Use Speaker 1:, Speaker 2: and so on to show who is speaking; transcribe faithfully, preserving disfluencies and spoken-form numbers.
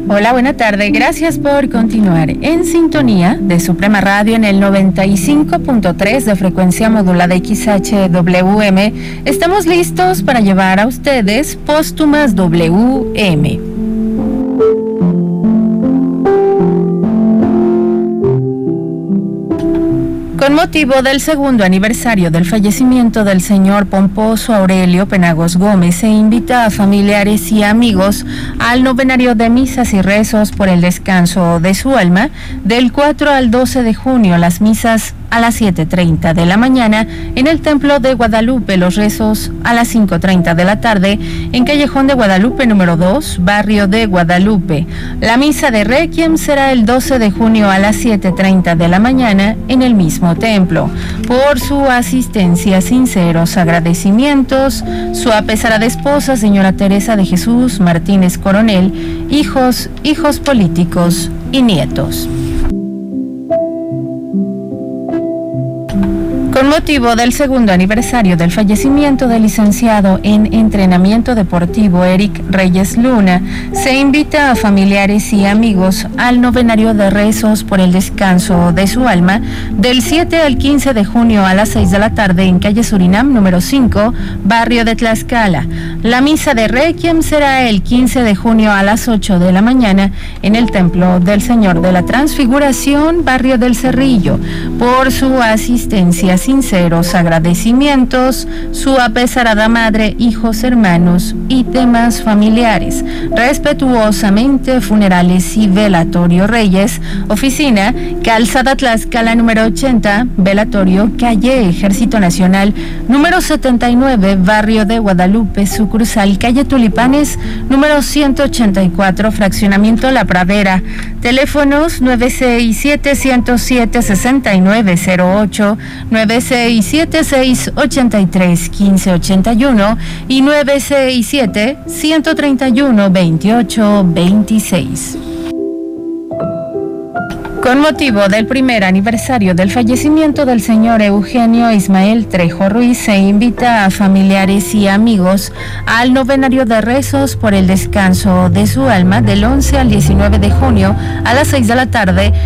Speaker 1: Hola, buena tarde. Gracias por continuar en sintonía de Suprema Radio en el noventa y cinco punto tres de frecuencia modulada X H W M. Estamos listos para llevar a ustedes Póstumas W M. Con motivo del segundo aniversario del fallecimiento del señor Pomposo Aurelio Penagos Gómez, se invita a familiares y amigos al novenario de misas y rezos por el descanso de su alma del cuatro al doce de junio, las misas a las siete treinta de la mañana en el Templo de Guadalupe, los rezos a las cinco treinta de la tarde en Callejón de Guadalupe número dos, Barrio de Guadalupe. La misa de Requiem será el doce de junio a las siete treinta de la mañana en el mismo templo. Por su asistencia, sinceros agradecimientos, su apesarada esposa, señora Teresa de Jesús Martínez Coronel, hijos, hijos políticos y nietos. Con motivo del segundo aniversario del fallecimiento del licenciado en entrenamiento deportivo Eric Reyes Luna, se invita a familiares y amigos al novenario de rezos por el descanso de su alma del siete al quince de junio a las seis de la tarde en calle Surinam número cinco, barrio de Tlaxcala. La misa de Requiem será el quince de junio a las ocho de la mañana en el Templo del Señor de la Transfiguración, barrio del Cerrillo. Por su asistencia, sinceros agradecimientos, su apesarada madre, hijos, hermanos y demás familiares. Respetuosamente, Funerales y Velatorio Reyes, oficina Calzada Tlaxcala número ochenta, velatorio calle Ejército Nacional número setenta y nueve, barrio de Guadalupe, sucursal calle Tulipanes número ciento ochenta y cuatro, fraccionamiento La Pradera. Teléfonos nueve seis siete, uno cero siete, seis nueve cero ocho, nueve seis siete, seis ocho tres, uno cinco ocho uno y nueve seis siete, uno tres uno, dos ocho dos seis. Con motivo del primer aniversario del fallecimiento del señor Eugenio Ismael Trejo Ruiz, se invita a familiares y amigos al novenario de rezos por el descanso de su alma del once al diecinueve de junio a las seis de la tarde